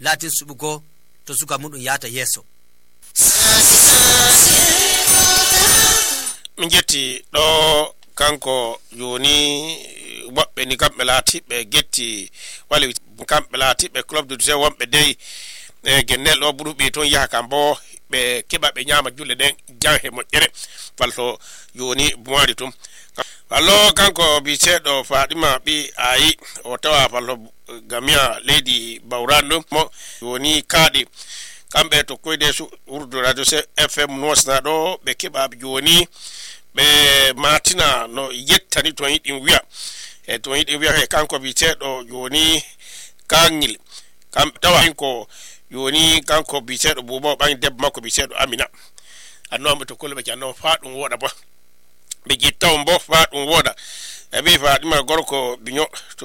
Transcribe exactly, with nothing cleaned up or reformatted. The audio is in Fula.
latin subugo to suka mudum yata yeso. Minjeti do kanko yoni wabbe ni kambe lati be getti wali kambe lati be club du se wambe dey e gennel o burube ton yaha kambo be keba be nyama julle den janhe mo jere falto yoni buwari tum allo kanko bi cedo Fatima bi ayi o tawa fallo gamia lady Bawrando mo yoni kadi kambe to koyde su urdu radio se F M nosna do be keba yoni be matina no yettani to yidin wiya e to yidin wiya e kanko bi cedo yoni kangil kam tawa ko yoni kanko bi cedo bubo ban deb makko bi cedo Amina anno mo to kolbe janno faadum woda bo be gittaw mbo faadum woda e bi Fatima gorko binyo